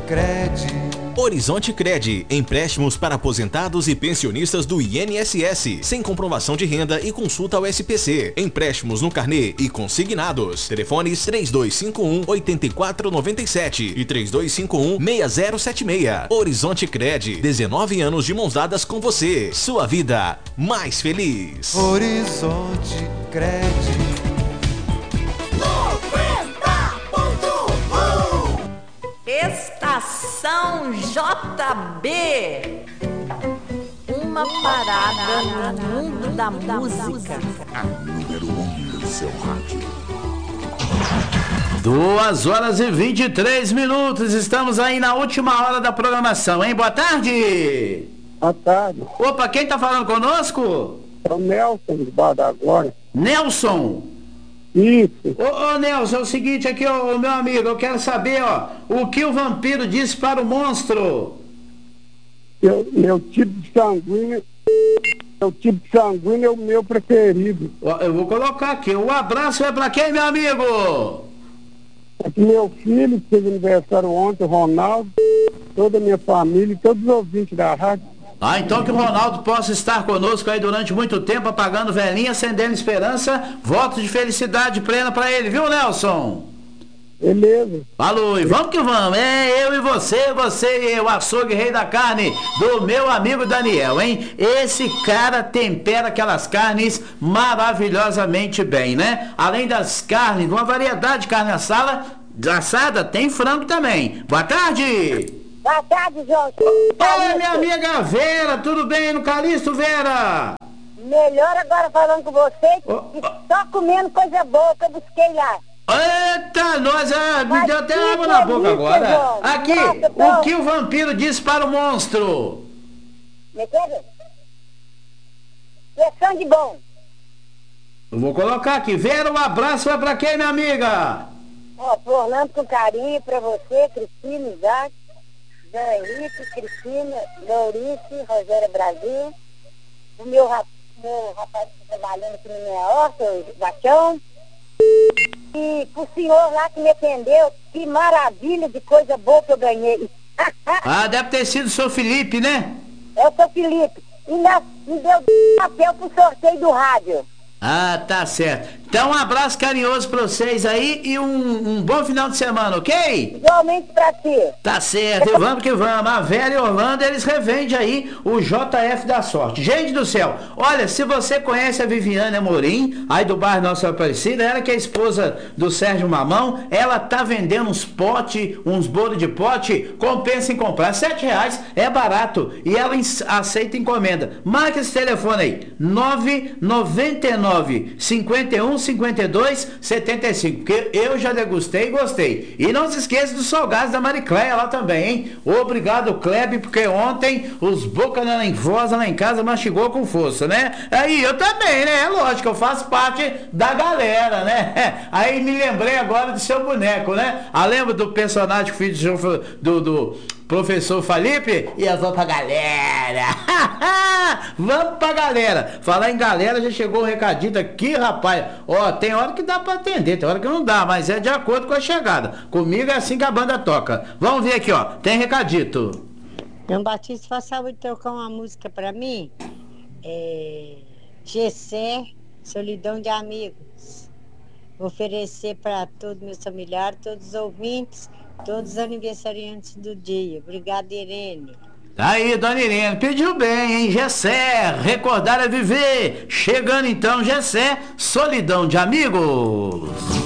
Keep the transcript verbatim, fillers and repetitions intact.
Cred. Horizonte Cred, empréstimos para aposentados e pensionistas do I N S S, sem comprovação de renda e consulta ao S P C. Empréstimos no carnê e consignados. Telefones três dois cinco um, oito quatro nove sete e três dois cinco um, seis zero sete seis. Horizonte Cred, dezenove anos de mãos dadas com você. Sua vida mais feliz. Horizonte Cred. Estação J B. Uma parada no mundo da música. A número um do seu rádio. Duas horas e vinte e três minutos. Estamos aí na última hora da programação, hein? Boa tarde. Boa tarde. Opa, quem tá falando conosco? É o Nelson de Bar da Glória. Nelson. Isso. Ô, ô Nelson, é o seguinte aqui, ó, meu amigo, eu quero saber, ó, o que o vampiro disse para o monstro? Eu, meu tipo de sanguíneo, meu tipo de sanguíneo é o meu preferido. Ó, eu vou colocar aqui, o abraço é para quem, meu amigo? É que meu filho fez aniversário ontem, o Ronaldo, toda a minha família e todos os ouvintes da rádio. Ah, então que o Ronaldo possa estar conosco aí durante muito tempo, apagando velhinha, acendendo esperança, votos de felicidade plena pra ele, viu, Nelson? Beleza. Falou, e vamos que vamos, é eu e você, você e eu, açougue rei da carne, do meu amigo Daniel, hein? Esse cara tempera aquelas carnes maravilhosamente bem, né? Além das carnes, uma variedade de carne assada, assada, tem frango também. Boa tarde! Boa tarde, João. Oi, minha amiga Vera, tudo bem no Calixto, Vera? Melhor agora falando com você, oh, e só comendo coisa boa que eu busquei lá. Eita, nós, ah, me Mas deu até que água na boca delícia, agora. João. Aqui, Nossa, o tô... que o vampiro disse para o monstro? Me quer? Questão de bom. Eu vou colocar aqui, Vera, um abraço vai pra quem, minha amiga? Ó, Orlando com carinho pra você, Cristina, Isaac. Zé Henrique, Cristina, Lourice, Rogério Brasil, o meu, rap, meu rapaz que está trabalhando aqui na minha horta, o Bachão, e pro senhor lá que me atendeu, que maravilha de coisa boa que eu ganhei. Ah, deve ter sido o seu Felipe, né? É o seu Felipe, e me, me deu papel pro sorteio do rádio. Ah, tá certo. Então um abraço carinhoso pra vocês aí e um, um bom final de semana, ok? Igualmente pra ti. Tá certo, e vamos que vamos. A Vera e Orlando, eles revendem aí o J F da Sorte. Gente do céu, olha, se você conhece a Viviane Amorim, aí do bairro Nossa Aparecida, ela que é a esposa do Sérgio Mamão, ela tá vendendo uns potes, uns bolos de pote, compensa em comprar. Sete reais é barato e ela aceita encomenda. Marca esse telefone aí, nove nove nove, cinco um, cinquenta e dois, setenta e cinco, porque eu já degustei e gostei. E não se esqueça dos salgados da Maricléia lá também, hein? Obrigado, Kleber, porque ontem os boca na nervosa lá em casa mastigou com força, né? Aí eu também, né? É lógico, eu faço parte da galera, né? Aí me lembrei agora do seu boneco, né? Ah, lembra do personagem que fiz do, do professor Felipe? E eu vou pra galera. Vamos pra galera. Falar em galera, já chegou o recadinho aqui, rapaz. Ó, tem hora que dá pra atender, tem hora que não dá, mas é de acordo com a chegada. Comigo é assim que a banda toca. Vamos ver aqui, ó. Tem recadito. João Batista, faz favor de tocar uma música pra mim. É... Gessé, Solidão de Amigos. Vou oferecer pra todos meus familiares, todos os ouvintes, todos os aniversariantes do dia. Obrigada, Irene. Tá aí, dona Irene, pediu bem, hein? Gessé, recordar é viver. Chegando então, Gessé, Solidão de Amigos.